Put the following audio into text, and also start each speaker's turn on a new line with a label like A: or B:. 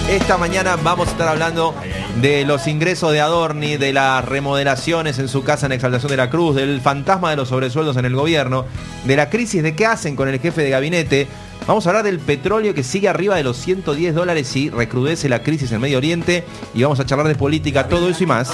A: Esta mañana vamos a estar hablando de los ingresos de Adorni, de las remodelaciones en su casa en Exaltación de la Cruz, del fantasma de los sobresueldos en el gobierno, de la crisis de qué hacen con el jefe de gabinete. Vamos a hablar del petróleo que sigue arriba de los $110 y recrudece la crisis en Medio Oriente. Y vamos a charlar de política, todo eso y más.